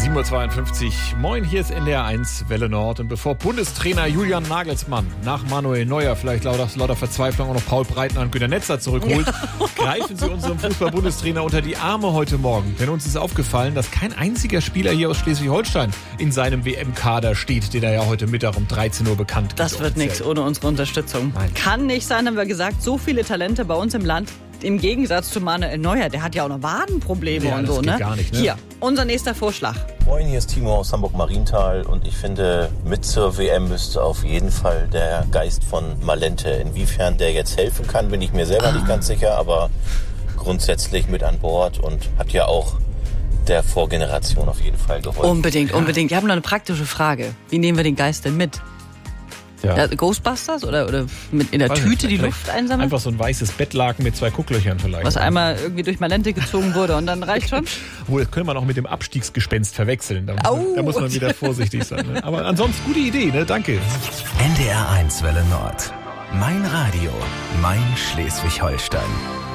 7.52 Uhr. Moin, hier ist NDR1 Welle Nord. Und bevor Bundestrainer Julian Nagelsmann nach Manuel Neuer vielleicht lauter Verzweiflung auch noch Paul Breitner und Günter Netzer zurückholt, greifen Sie unserem Fußball-Bundestrainer unter die Arme heute Morgen. Denn uns ist aufgefallen, dass kein einziger Spieler hier aus Schleswig-Holstein in seinem WM-Kader steht, den er ja heute Mittag um 13 Uhr bekannt gibt. Das wird nichts ohne unsere Unterstützung. Nein. Kann nicht sein, haben wir gesagt. So viele Talente bei uns im Land. Im Gegensatz zu Manuel Neuer, der hat ja auch noch Wadenprobleme und so, das geht gar nicht, ne? Hier, unser nächster Vorschlag. Moin, hier ist Timo aus Hamburg-Marienthal und ich finde, mit zur WM müsste auf jeden Fall der Geist von Malente. Inwiefern der jetzt helfen kann, bin ich mir selber nicht ganz sicher, aber grundsätzlich mit an Bord und hat ja auch der Vorgeneration auf jeden Fall geholfen. Unbedingt. Wir haben noch eine praktische Frage. Wie nehmen wir den Geist denn mit? Ja. Ghostbusters oder mit in der Tüte die Luft einsammeln? Einfach so ein weißes Bettlaken mit 2 Gucklöchern vielleicht. Was einmal irgendwie durch Malente gezogen wurde und dann reicht schon? Wohl, das könnte man auch mit dem Abstiegsgespenst verwechseln. Da muss man wieder vorsichtig sein. Ne? Aber ansonsten gute Idee, ne? Danke. NDR1 Welle Nord. Mein Radio, mein Schleswig-Holstein.